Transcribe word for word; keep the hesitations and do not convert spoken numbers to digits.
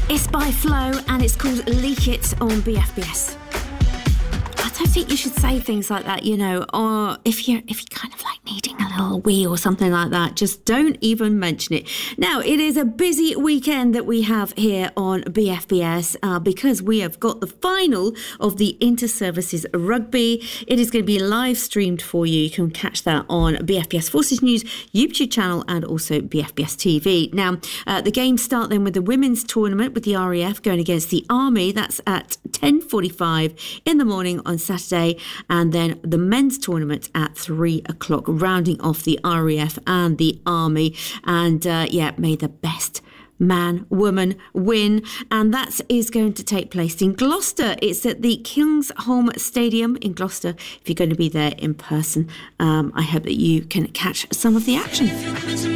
It's by Flo and it's called Leak It on B F B S. I don't think you should say things like that, you know, or if you're if you're kind of like needing a little wee or something like that, just don't even mention it. Now, it is a busy weekend that we have here on B F B S uh, because we have got the final of the Inter-Services Rugby. It is going to be live streamed for you. You can catch that on B F B S Forces News YouTube channel and also B F B S T V. Now, uh, the games start then with the women's tournament with the R A F going against the Army. That's at ten forty-five in the morning on Saturday, and then the men's tournament at three o'clock, rounding off the R A F and the Army. And uh, yeah, may the best man, woman win. And that is going to take place in Gloucester. It's at the Kingsholm Stadium in Gloucester. If you're going to be there in person, um, I hope that you can catch some of the action.